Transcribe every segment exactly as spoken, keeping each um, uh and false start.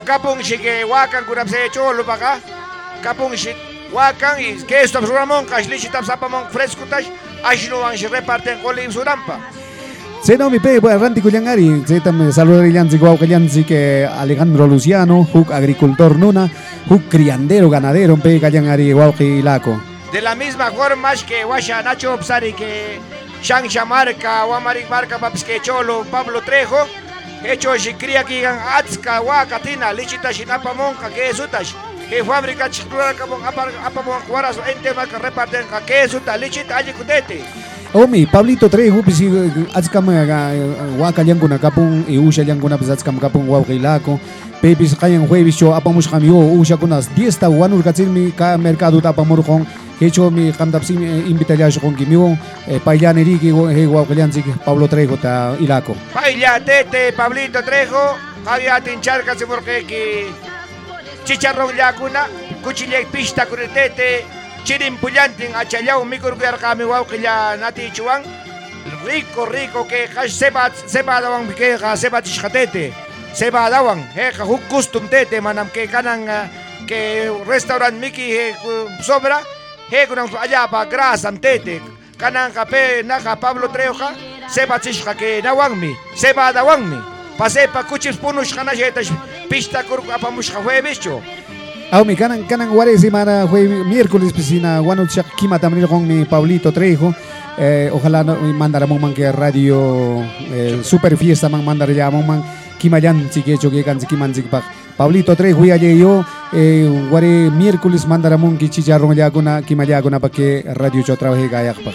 Kapung shike wakan kunapse cholo paka. Kapung shik wakan y que esto Ramón Kashlichitam sapamon fresco tash ashnuan se reparten colim surampa. Se no mi pe ranti kulyangari, se tam saludar illanzi guau kalyanzi que Alejandro Luciano, huk agricultor nuna, huk criandero ganadero pe kalyangari guau kilako. De la misma forma que Washa Nacho Psari que Shangsha Marca, Wamarik Marca Papske Cholo, Pablo Trejo, hecho si cría que Atska, Wakatina, Lichita Shinapamonka, que es Utash, que fábrica Chikura Kapon Apamon Juaras, Ente Marca reparten, que es Uta, Lichita Ayikutete. Omi, Pablito Trejo, pisi atskam waka llanguna kapun, y usha llanguna pues atskam kapun guau kilako. Pepis kayan jueves yo apamush kamyo usha kunas diesta wanur katsilmi ka mercado tapamurjon. Hecho mi kandapsi invitalia con kimio pailaneri que he guaucalianzi Pablo Trejo ta ilako. Paila tete Pablito Trejo, había tincharca se porque que chicharrón yacuna, cuchille pista curetete, chirin pullantin achayao micurguar kami guaucilla nati chuan, rico rico que seba seba dawan que seba chichatete, seba dawan, he huk custom tete manam que kanan que restaurant miki sobra. He kunang allá pa grasa tete kanang kape naka Pablo Trejo seba chishka que nawangmi seba dawangmi pase pa kuchis punush kana jeta pista kur apamushka jueves cho au mi kanan kanan ware semana jueves miércoles piscina wanu chak kima tamri con mi Pablito Trejo eh, ojalá no mandara mon que radio eh, super fiesta man mandara ya mon kimayan chike choke kan kiman chikpak Pablito Trejo ya yo eh, ware miércoles mandara mon ki chicharron ya kuna kimaya kuna pa que radio cho trabaje gayak pa.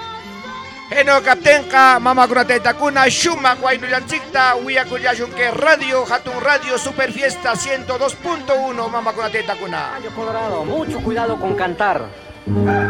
Heno kaptenka mama kuna teta kuna shuma kwa inuyanchikta uya kuyashun que radio hatun radio super fiesta ciento dos punto uno mama kuna teta kuna. Colorado, mucho cuidado con cantar.